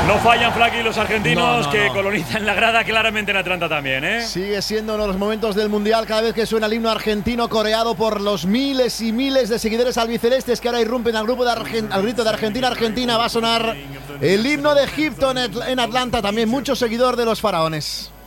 No fallan, Flaky, los argentinos que colonizan la grada, claramente en Atlanta también, ¿eh? Sigue siendo uno de los momentos del Mundial cada vez que suena el himno argentino coreado por los miles y miles de seguidores albicelestes que ahora irrumpen al grupo al grito de Argentina, Argentina. Va a sonar el himno de Egipto en Atlanta, también mucho seguidor de los faraones.